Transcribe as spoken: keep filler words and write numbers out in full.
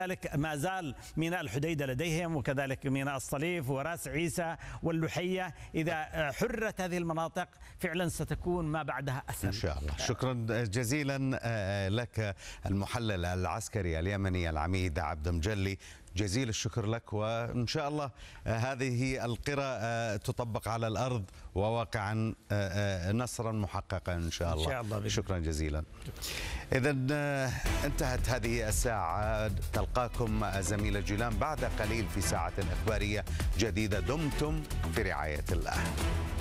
ذلك ما زال ميناء الحديدة لديهم، وكذلك ميناء الصليف وراس عيسى واللحية. إذا حررت هذه المناطق فعلا ستكون ما بعدها أسهل إن شاء الله. شكرا جزيلا لك المحلل العسكري اليمني العميد عبد مجلي، جزيل الشكر لك، وإن شاء الله هذه القرى تطبق على الأرض وواقعا نصرا محققا إن شاء الله, إن شاء الله شكرا جزيلا. إذا انتهت هذه الساعة، تلقاكم زميلة جيلان بعد قليل في ساعة إخبارية جديدة. دمتم في رعاية الله.